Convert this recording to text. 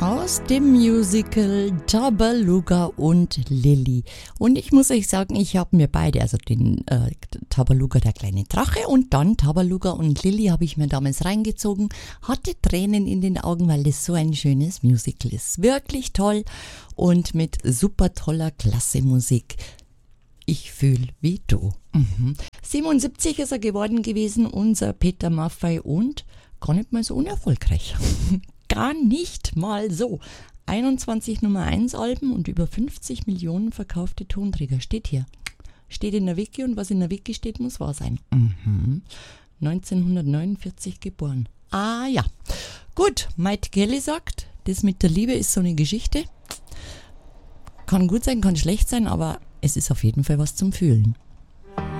aus dem Musical Tabaluga und Lilli. Und ich muss euch sagen, ich habe mir beide, also den Tabaluga, der kleine Drache, und dann Tabaluga und Lilli habe ich mir damals reingezogen, hatte Tränen in den Augen, weil das so ein schönes Musical ist. Wirklich toll und mit super toller, klasse Musik. Ich fühle wie du. 77 ist er geworden gewesen, unser Peter Maffay, und gar nicht mal so unerfolgreich. Gar nicht mal so. 21 Nummer 1 Alben und über 50 Millionen verkaufte Tonträger. Steht hier. Steht in der Wiki, und was in der Wiki steht, muss wahr sein. 1949 geboren. Ah ja. Gut, Mike Kelly sagt, das mit der Liebe ist so eine Geschichte. Kann gut sein, kann schlecht sein, aber es ist auf jeden Fall was zum Fühlen.